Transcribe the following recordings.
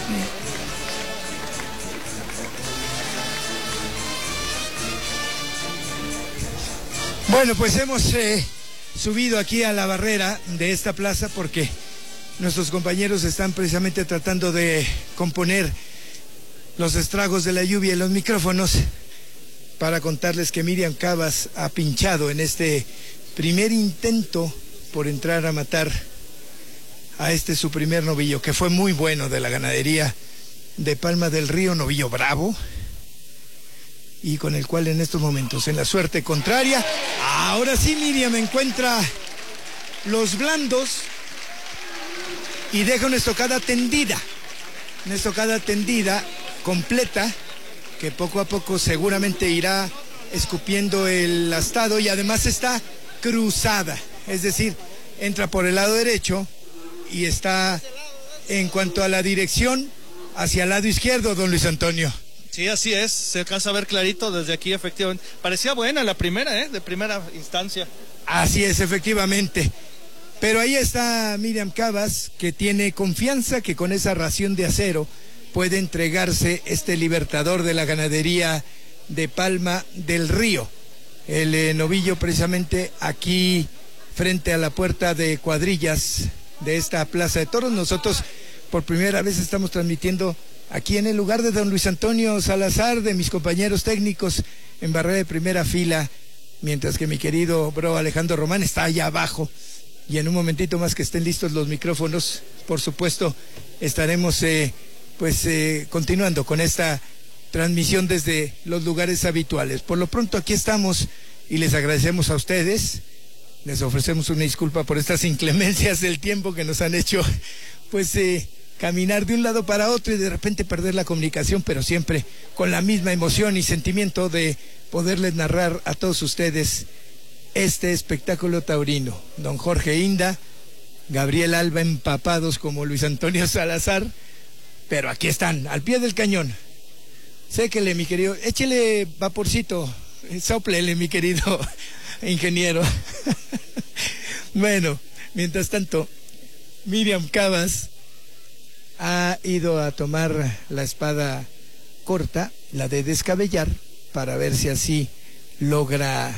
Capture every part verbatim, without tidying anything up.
Bueno, pues hemos eh, subido aquí a la barrera de esta plaza porque nuestros compañeros están precisamente tratando de componer los estragos de la lluvia en los micrófonos para contarles que Miriam Cavas ha pinchado en este primer intento por entrar a matar a este su primer novillo, que fue muy bueno, de la ganadería de Palma del Río, novillo bravo, y con el cual en estos momentos, en la suerte contraria, ahora sí Miriam encuentra los blandos y deja una estocada tendida, una estocada tendida completa, que poco a poco seguramente irá escupiendo el astado, y además está cruzada, es decir, entra por el lado derecho y está en cuanto a la dirección hacia el lado izquierdo, don Luis Antonio. Sí, así es, se alcanza a ver clarito desde aquí, efectivamente. Parecía buena la primera, ¿eh? De primera instancia. Así es, efectivamente. Pero ahí está Miriam Cavas, que tiene confianza que con esa ración de acero puede entregarse este libertador de la ganadería de Palma del Río. El eh, novillo precisamente aquí frente a la puerta de cuadrillas de esta plaza de toros. Nosotros por primera vez estamos transmitiendo aquí en el lugar de don Luis Antonio Salazar, de mis compañeros técnicos en barrera de primera fila, mientras que mi querido bro Alejandro Román está allá abajo. Y en un momentito más que estén listos los micrófonos, por supuesto, estaremos eh, pues eh, continuando con esta transmisión desde los lugares habituales. Por lo pronto aquí estamos y les agradecemos a ustedes, les ofrecemos una disculpa por estas inclemencias del tiempo que nos han hecho pues eh, caminar de un lado para otro y de repente perder la comunicación, pero siempre con la misma emoción y sentimiento de poderles narrar a todos ustedes este espectáculo taurino. Don Jorge Inda, Gabriel Alba empapados como Luis Antonio Salazar, pero aquí están, al pie del cañón. Séquele, mi querido, échele vaporcito, sóplele, mi querido ingeniero. Bueno, mientras tanto, Miriam Cavas ha ido a tomar la espada corta, la de descabellar, para ver si así logra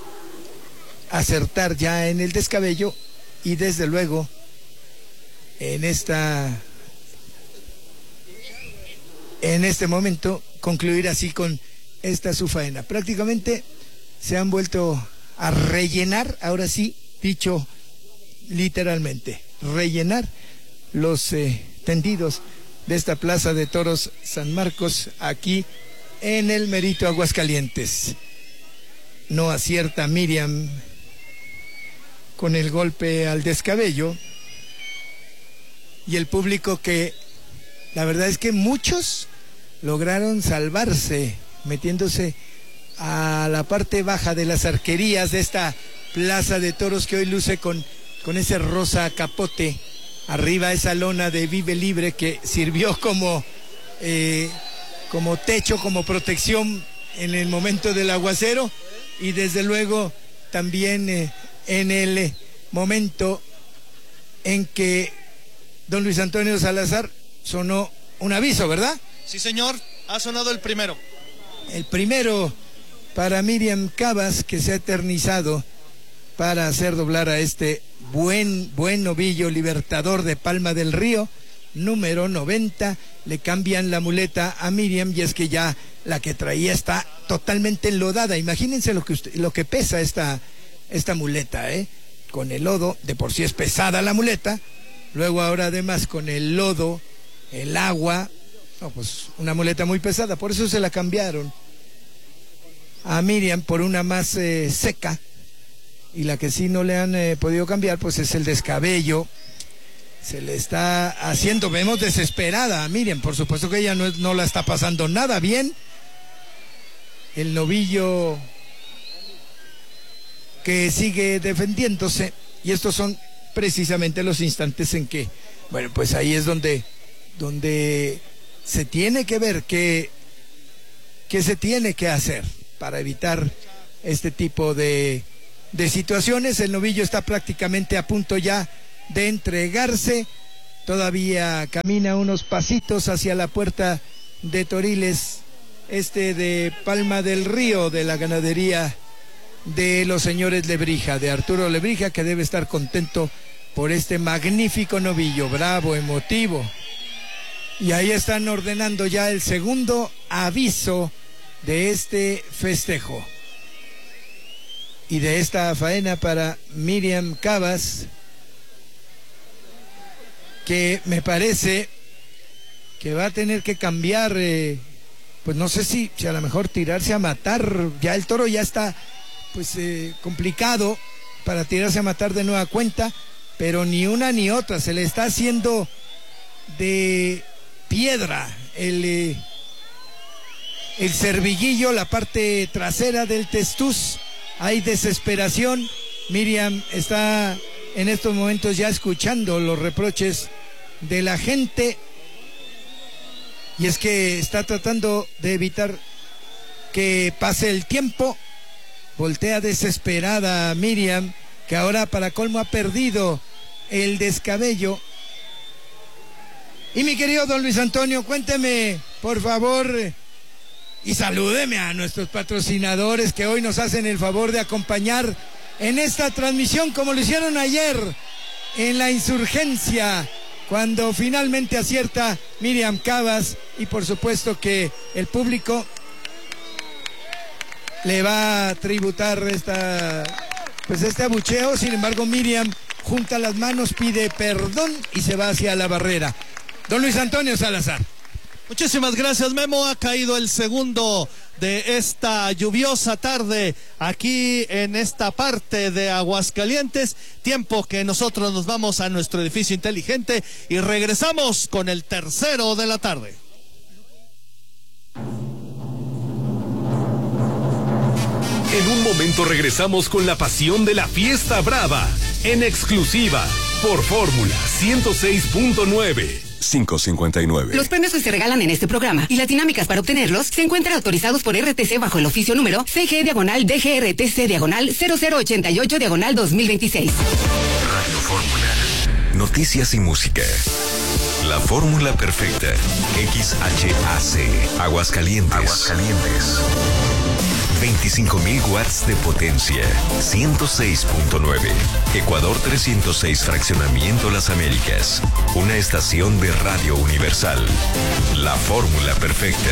acertar ya en el descabello y desde luego en esta en este momento concluir así con esta su faena. Prácticamente se han vuelto a rellenar, ahora sí, dicho literalmente, rellenar los eh, tendidos de esta plaza de toros San Marcos aquí en el Merito Aguascalientes. No acierta Miriam con el golpe al descabello, y el público, que la verdad es que muchos lograron salvarse metiéndose a la parte baja de las arquerías de esta plaza de toros, que hoy luce con, con ese rosa capote, arriba esa lona de Vive Libre que sirvió como, eh, como techo, como protección en el momento del aguacero, y desde luego también eh, en el momento en que don Luis Antonio Salazar sonó un aviso, ¿verdad? Sí, señor, ha sonado el primero. El primero para Miriam Cavas, que se ha eternizado para hacer doblar a este buen, buen novillo libertador de Palma del Río, número noventa. Le cambian la muleta a Miriam, y es que ya la que traía está totalmente enlodada. Imagínense lo que usted, lo que pesa esta, esta muleta, ¿eh? Con el lodo, de por sí es pesada la muleta, luego ahora además con el lodo, el agua, no, pues una muleta muy pesada. Por eso se la cambiaron a Miriam por una más eh, seca, y la que sí no le han eh, podido cambiar pues es el descabello. Se le está haciendo, vemos desesperada a Miriam, por supuesto que ella no, no la está pasando nada bien. El novillo que sigue defendiéndose, y estos son precisamente los instantes en que, bueno, pues ahí es donde, donde se tiene que ver qué, qué se tiene que hacer para evitar este tipo de, de situaciones. El novillo está prácticamente a punto ya de entregarse, todavía camina unos pasitos hacia la puerta de Toriles, este de Palma del Río, de la ganadería de los señores Lebrija, de Arturo Lebrija, que debe estar contento por este magnífico novillo, bravo, emotivo. Y ahí están ordenando ya el segundo aviso de este festejo y de esta faena para Miriam Cavas, que me parece que va a tener que cambiar, eh, pues no sé si, si a lo mejor tirarse a matar. Ya el toro ya está pues eh, complicado para tirarse a matar de nueva cuenta, pero ni una ni otra, se le está haciendo de piedra el, eh, el cerviguillo, la parte trasera del testuz. Hay desesperación. Miriam está en estos momentos ya escuchando los reproches de la gente, y es que está tratando de evitar que pase el tiempo. Voltea desesperada Miriam, que ahora para colmo ha perdido el descabello. Y mi querido don Luis Antonio, cuénteme por favor y salúdeme a nuestros patrocinadores que hoy nos hacen el favor de acompañar en esta transmisión, como lo hicieron ayer en la Insurgencia, cuando finalmente acierta Miriam Cavas, y por supuesto que el público le va a tributar esta, pues este abucheo. Sin embargo, Miriam junta las manos, pide perdón y se va hacia la barrera. Don Luis Antonio Salazar. Muchísimas gracias, Memo. Ha caído el segundo de esta lluviosa tarde aquí en esta parte de Aguascalientes. Tiempo que nosotros nos vamos a nuestro edificio inteligente y regresamos con el tercero de la tarde. En un momento regresamos con la pasión de la fiesta brava, en exclusiva por Fórmula ciento seis punto nueve. cinco cincuenta y nueve. Los premios que se regalan en este programa y las dinámicas para obtenerlos se encuentran autorizados por R T C bajo el oficio número C G diagonal D G R T C diagonal cero cero ochenta y ocho diagonal dos mil veintiséis. Radio Fórmula. Noticias y música. La fórmula perfecta. X H A C. Aguascalientes. Aguascalientes. veinticinco mil watts de potencia. ciento seis punto nueve. Ecuador trescientos seis, Fraccionamiento Las Américas. Una estación de Radio Universal. La fórmula perfecta.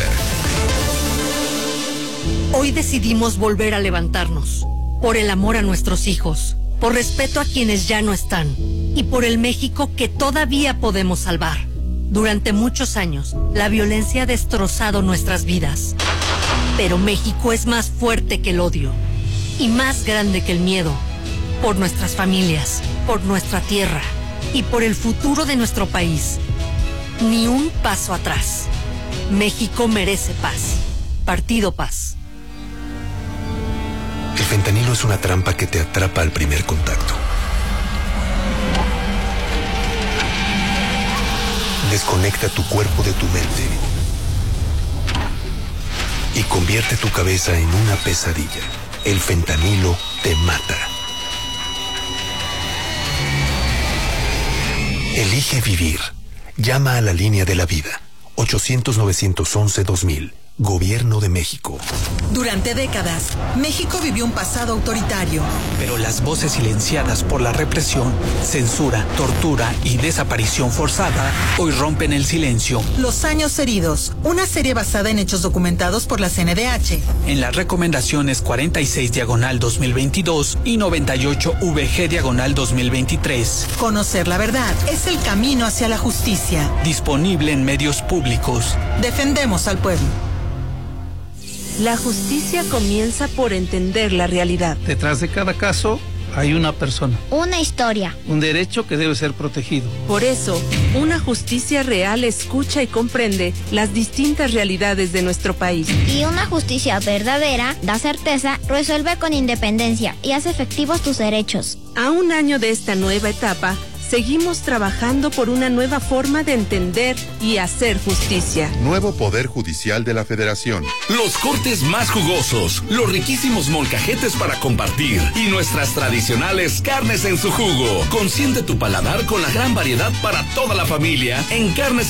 Hoy decidimos volver a levantarnos. Por el amor a nuestros hijos. Por respeto a quienes ya no están. Y por el México que todavía podemos salvar. Durante muchos años, la violencia ha destrozado nuestras vidas. Pero México es más fuerte que el odio y más grande que el miedo. Por nuestras familias, por nuestra tierra y por el futuro de nuestro país. Ni un paso atrás. México merece paz. Partido Paz. El fentanilo es una trampa que te atrapa al primer contacto. Desconecta tu cuerpo de tu mente y convierte tu cabeza en una pesadilla. El fentanilo te mata. Elige vivir. Llama a la línea de la vida. ochocientos, novecientos once, dos mil. Gobierno de México. Durante décadas, México vivió un pasado autoritario. Pero las voces silenciadas por la represión, censura, tortura y desaparición forzada hoy rompen el silencio. Los años heridos, una serie basada en hechos documentados por la C N D H. En las recomendaciones cuarenta y seis diagonal dos mil veintidós y noventa y ocho V G diagonal dos mil veintitrés. Conocer la verdad es el camino hacia la justicia. Disponible en medios públicos. Defendemos al pueblo. La justicia comienza por entender la realidad. Detrás de cada caso hay una persona. Una historia. Un derecho que debe ser protegido. Por eso, una justicia real escucha y comprende las distintas realidades de nuestro país. Y una justicia verdadera da certeza, resuelve con independencia y hace efectivos tus derechos. A un año de esta nueva etapa, seguimos trabajando por una nueva forma de entender y hacer justicia. Nuevo Poder Judicial de la Federación. Los cortes más jugosos, los riquísimos molcajetes para compartir y nuestras tradicionales carnes en su jugo. Consiente tu paladar con la gran variedad para toda la familia en Carnes